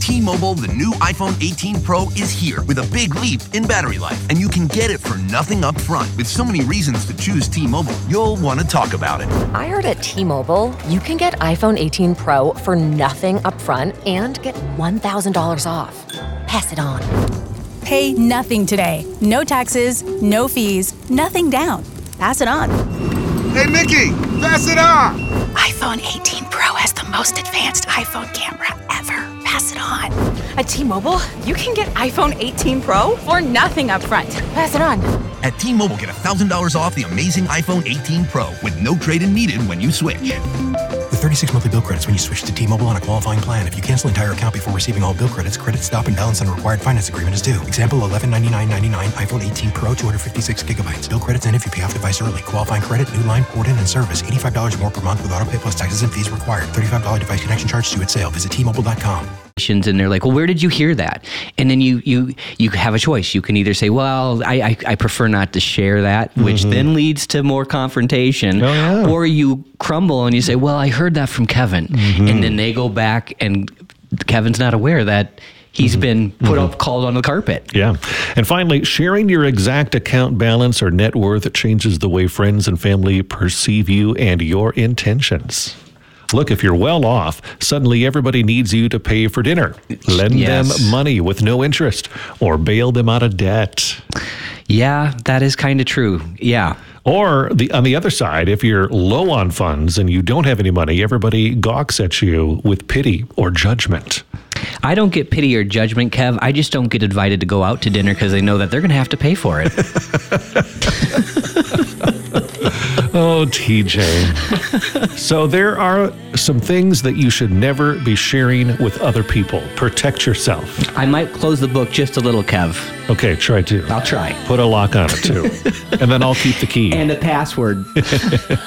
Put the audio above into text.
T-Mobile, the new iPhone 18 Pro is here with a big leap in battery life, and you can get it for nothing up front. With so many reasons to choose T-Mobile, you'll want to talk about it. I heard at T-Mobile, you can get iPhone 18 Pro for nothing up front and get $1,000 off. Pass it on. Pay nothing today. No taxes, no fees, nothing down. Pass it on. Hey, Mickey, pass it on. iPhone 18 Pro has the most advanced iPhone camera ever. Pass it on. At T-Mobile, you can get iPhone 18 Pro for nothing up front. Pass it on. At T-Mobile, get $1,000 off the amazing iPhone 18 Pro with no trade-in needed when you switch. With 36 monthly bill credits when you switch to T-Mobile on a qualifying plan. If you cancel entire account before receiving all bill credits, credit stop and balance on a required finance agreement is due. Example, $1199.99 iPhone 18 Pro, 256 gigabytes. Bill credits end if you pay off device early. Qualifying credit, new line, port in, and service. $85 more per month with autopay plus taxes and fees required. $35 device connection charge due at sale. Visit T-Mobile.com. And they're like, well, where did you hear that? And then you have a choice. You can either say, well, I prefer not to share that, which then leads to more confrontation. Oh, yeah. Or you crumble and you say, well, I heard that from Kevin. And then they go back and Kevin's not aware that he's been called on the carpet. Yeah. And finally, sharing your exact account balance or net worth changes the way friends and family perceive you and your intentions. Look, if you're well off, suddenly everybody needs you to pay for dinner. Lend them money with no interest or bail them out of debt. Yeah, that is kind of true. Yeah. Or on the other side, if you're low on funds and you don't have any money, everybody gawks at you with pity or judgment. I don't get pity or judgment, Kev. I just don't get invited to go out to dinner because they know that they're going to have to pay for it. Oh, TJ. So there are some things that you should never be sharing with other people. Protect yourself. I might close the book just a little, Kev. Okay, try to. I'll try. Put a lock on it, too. And then I'll keep the key. And a password.